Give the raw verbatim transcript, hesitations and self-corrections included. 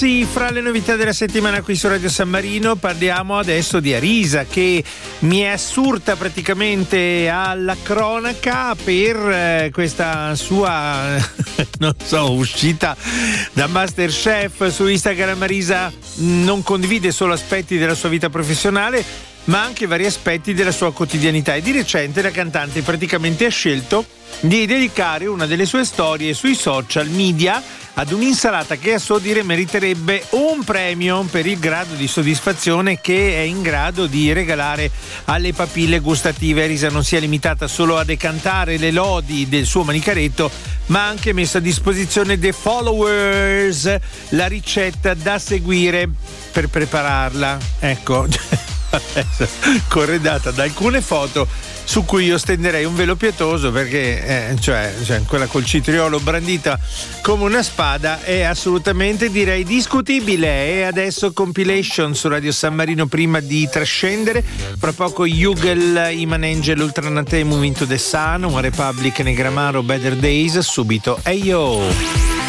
Sì, fra le novità della settimana qui su Radio San Marino parliamo adesso di Arisa, che mi è assurta praticamente alla cronaca per eh, questa sua non so, uscita da MasterChef. Su Instagram Arisa non condivide solo aspetti della sua vita professionale, ma anche vari aspetti della sua quotidianità, e di recente la cantante praticamente ha scelto di dedicare una delle sue storie sui social media ad un'insalata che a suo dire meriterebbe un premio per il grado di soddisfazione che è in grado di regalare alle papille gustative. Arisa non si è limitata solo a decantare le lodi del suo manicaretto, ma ha anche messo a disposizione dei followers la ricetta da seguire per prepararla. Ecco, corredata da alcune foto su cui io stenderei un velo pietoso, perché eh, cioè, cioè quella col citriolo brandita come una spada è assolutamente, direi, discutibile. E adesso compilation su Radio San Marino prima di trascendere. Fra poco Jugel, Iman Angel, Ultranate, Movimento de Sun, One Republic, Negramaro, Better Days. Subito Eyo.